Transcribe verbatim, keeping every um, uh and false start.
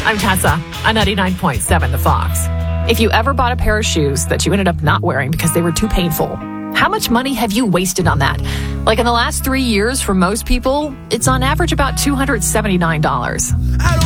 I'm Tessa on ninety-nine point seven The Fox. If you ever bought a pair of shoes that you ended up not wearing because they were too painful, how much money have you wasted on that? Like in the last three years, for most people, it's on average about two hundred seventy-nine dollars.